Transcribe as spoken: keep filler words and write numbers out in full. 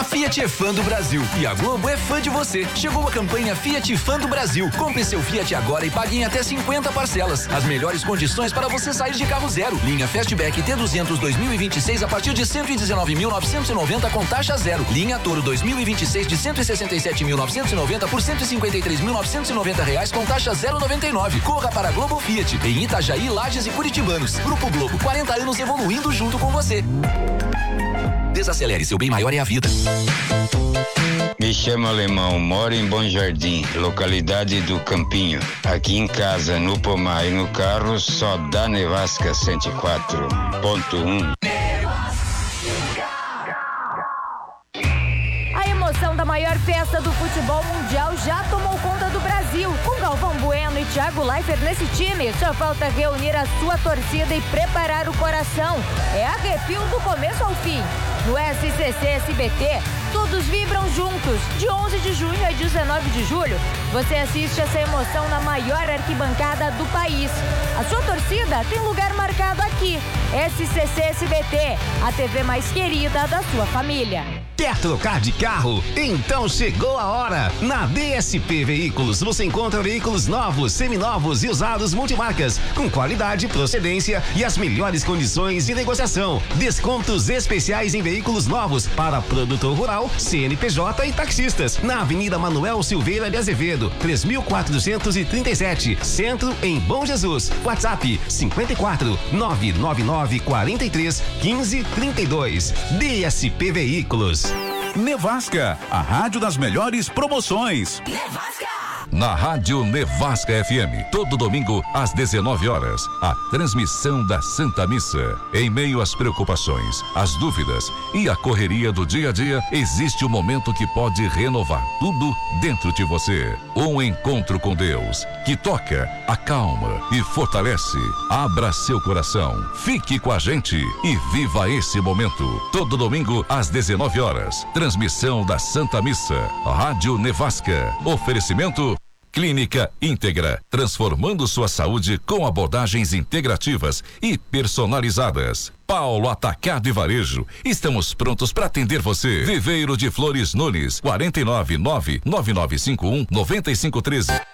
A Fiat é fã do Brasil e a Globo é fã de você. Chegou a campanha Fiat Fã do Brasil. Compre seu Fiat agora e pague em até cinquenta parcelas. As melhores condições para você sair de carro zero. Linha Fastback T duzentos dois mil e vinte e seis a partir de cento e dezenove mil novecentos e noventa com taxa zero. Linha Toro dois mil e vinte e seis de cento e sessenta e sete mil novecentos e noventa por cento e cinquenta e três mil novecentos e noventa reais com taxa zero vírgula noventa e nove. Corra para a Globo Fiat em Itajaí, Lages e Curitibanos. Grupo Globo, quarenta anos evoluindo junto com você. Desacelere, seu bem maior é a vida. Me chamo Alemão, moro em Bom Jardim, localidade do Campinho. Aqui em casa, no pomar e no carro, só dá Nevasca cento e quatro ponto um. A emoção da maior festa do futebol mundial já tomou conta do Brasil. Com Galvão Bueno e Thiago Leifert nesse time, só falta reunir a sua torcida e preparar o coração. É arrepio do começo ao fim. No S C C S B T, todos vibram juntos. De onze de junho a dezenove de julho, você assiste essa emoção na maior arquibancada do país. A sua torcida tem lugar marcado aqui. S C C S B T, a T V mais querida da sua família. Quer trocar de carro? Então chegou a hora! Na D S P Veículos você encontra veículos novos, seminovos e usados multimarcas, com qualidade, procedência e as melhores condições de negociação. Descontos especiais em veículos novos para produtor rural, C N P J e taxistas. Na Avenida Manuel Silveira de Azevedo, três mil quatrocentos e trinta e sete, Centro, em Bom Jesus. WhatsApp cinquenta e quatro, nove nove nove, quarenta e três, quinze, trinta e dois. D S P Veículos. Nevasca, a rádio das melhores promoções. Nevasca! Na Rádio Nevasca F M, todo domingo às dezenove horas, a transmissão da Santa Missa. Em meio às preocupações, às dúvidas e à correria do dia a dia, existe um momento que pode renovar tudo dentro de você. Um encontro com Deus que toca, acalma e fortalece. Abra seu coração, fique com a gente e viva esse momento. Todo domingo às dezenove horas, transmissão da Santa Missa. Rádio Nevasca. Oferecimento Clínica Íntegra, transformando sua saúde com abordagens integrativas e personalizadas. Paulo Atacado e Varejo, estamos prontos para atender você. Viveiro de Flores Nunes, quarenta e nove, nove nove nove cinco um, nove cinco um três.